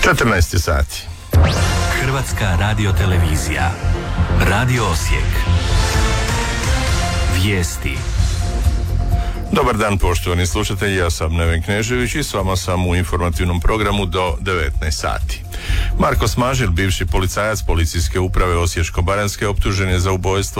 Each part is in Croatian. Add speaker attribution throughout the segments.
Speaker 1: 14 sati.
Speaker 2: Hrvatska radiotelevizija. Radio Osijek. Vijesti.
Speaker 1: Dobar dan poštovani slušatelji, ja sam Neven Knežević i s vama sam u informativnom programu do 19 sati. Marko Smažil, bivši policajac policijske uprave Osječko-baranjske, optužen za ubojstvo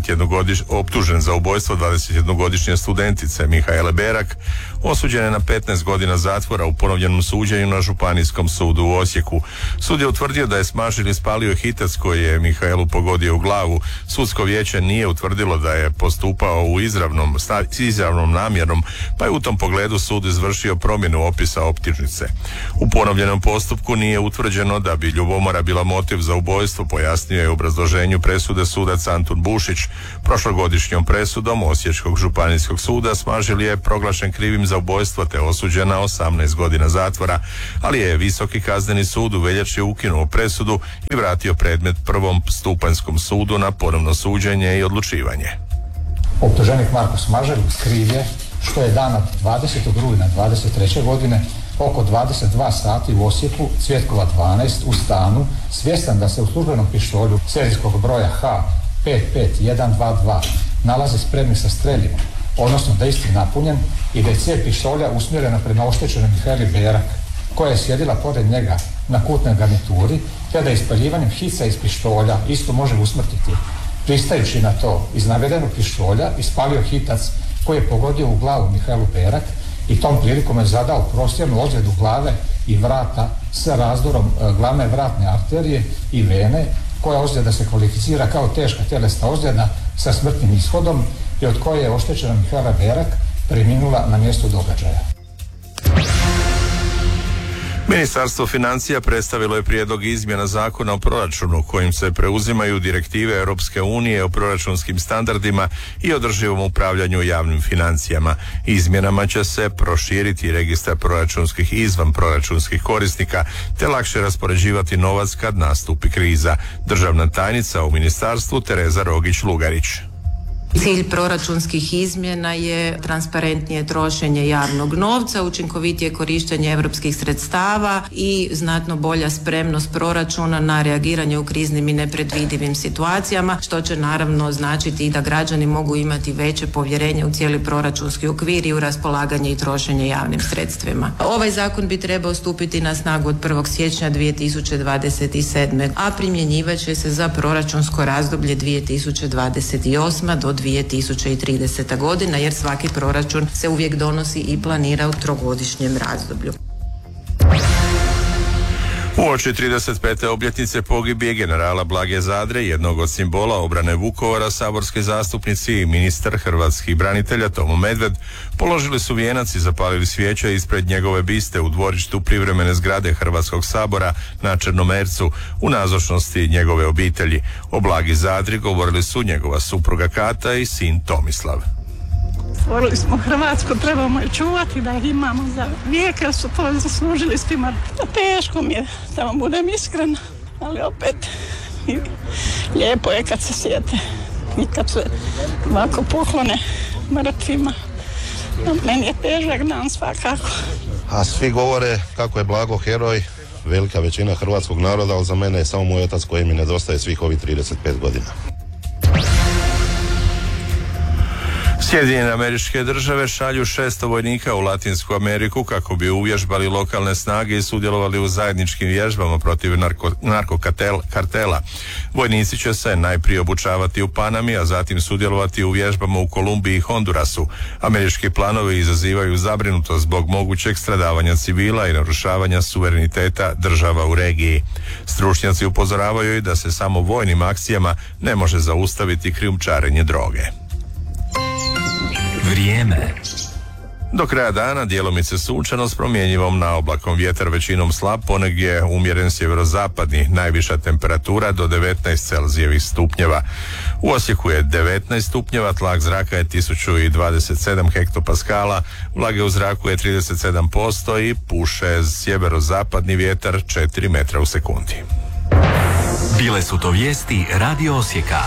Speaker 1: 21-godišnje studentice Mihaele Berak, osuđen je na 15 godina zatvora u ponovljenom suđenju na Županijskom sudu u Osijeku. Sud je utvrdio da je Smažil ispalio hitac koji je Mihaelu pogodio u glavu. Sudsko vijeće nije utvrdilo da je postupao izravnom namjerom, pa je u tom pogledu sud izvršio promjenu opisa optužnice. U ponovljenom postupku nije utvrđeno da bi ljubomora bila motiv za ubojstvo, pojasnio je u obrazloženju presude sudac Antun Bušić. Prošlogodišnjom presudom Osječkog županijskog suda Smažil je proglašen krivim za ubojstvo te osuđen na 18 godina zatvora, ali je Visoki kazneni sud u veljači ukinuo presudu i vratio predmet prvom stupanjskom sudu na ponovno suđenje i odlučivanje.
Speaker 3: Optuženik Marko Smažil kriv je što je dana 20. rujna 23. godine oko 22 sati u Osijeku, Cvjetkova 12, u stanu, svjestan da se u službenom pištolju serijskog broja H55122 nalazi spremni sa streljivom, odnosno da je isti napunjen i da je cijev pištolja usmjerena prema oštećenoj Mihaeli Berak, koja je sjedila pored njega na kutnoj garnituri, te da ispaljivanjem hica iz pištolja isto može usmrtiti. Pristajući na to, iz navedenog pištolja ispalio hitac koji je pogodio u glavu Mihaelu Berak i tom prilikom je zadao prosjernu ozljedu glave i vrata s razdorom glavne vratne arterije i vene, koja ozljeda se kvalificira kao teška tjelesna ozljeda sa smrtnim ishodom i od koje je oštećena Mihaela Berak preminula na mjestu događaja.
Speaker 1: Ministarstvo financija predstavilo je prijedlog izmjena zakona o proračunu kojim se preuzimaju direktive Europske unije o proračunskim standardima i održivom upravljanju javnim financijama. Izmjenama će se proširiti registar proračunskih i izvanproračunskih korisnika te lakše raspoređivati novac kad nastupi kriza. Državna tajnica u ministarstvu Tereza Rogić-Lugarić.
Speaker 4: Cilj proračunskih izmjena je transparentnije trošenje javnog novca, učinkovitije korištenje europskih sredstava i znatno bolja spremnost proračuna na reagiranje u kriznim i nepredvidivim situacijama, što će naravno značiti i da građani mogu imati veće povjerenje u cijeli proračunski okvir i u raspolaganje i trošenje javnim sredstvima. Ovaj zakon bi trebao stupiti na snagu od 1. siječnja 2027. a primjenjivat će se za proračunsko razdoblje 2028. do 2030. godina, jer svaki proračun se uvijek donosi i planira u trogodišnjem razdoblju.
Speaker 1: Uoči 35. obljetnice pogibije generala Blage Zadre, jednog od simbola obrane Vukovara, saborski zastupnici i ministar hrvatskih branitelja Tomo Medved položili su vijenac i zapalili svijeće ispred njegove biste u dvorištu privremene zgrade Hrvatskog sabora na Črnomercu u nazočnosti njegove obitelji. O Blagi Zadri govorili su njegova supruga Kata i sin Tomislav.
Speaker 5: Stvorili smo Hrvatsku, trebamo je čuvati da ih imamo za vijek, jer su to zaslužili s tima. Teško mi je, da vam budem iskrena, ali opet lijepo je kad se sjete i kad se ovako poklone mrtvima. Meni je težak dan svakako.
Speaker 6: A svi govore kako je Blago heroj, velika većina hrvatskog naroda, ali za mene je samo moj otac koji mi nedostaje svih ovih 35 godina.
Speaker 1: Sjedinjene Američke Države šalju 600 vojnika u Latinsku Ameriku kako bi uvježbali lokalne snage i sudjelovali u zajedničkim vježbama protiv narkokartela. Vojnici će se najprije obučavati u Panami, a zatim sudjelovati u vježbama u Kolumbiji i Hondurasu. Američki planovi izazivaju zabrinutost zbog mogućeg stradavanja civila i narušavanja suvereniteta država u regiji. Stručnjaci upozoravaju i da se samo vojnim akcijama ne može zaustaviti krijumčarenje droge.
Speaker 2: Vrijeme.
Speaker 1: Do kraja dana djelomice sunčano s promjenjivom naoblakom, vjetar većinom slab, ponegdje umjeren sjeverozapadni, najviša temperatura do 19 Celzijevih stupnjeva. U Osijeku je 19 stupnjeva, tlak zraka je 1027 hektopaskala, vlage u zraku je 37% i puše sjeverozapadni vjetar 4 metra u sekundi.
Speaker 2: Bile su to vijesti Radio Osijeka.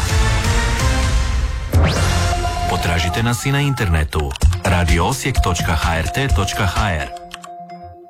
Speaker 2: Potražite nas i na internetu radioosijek.hrt.hr.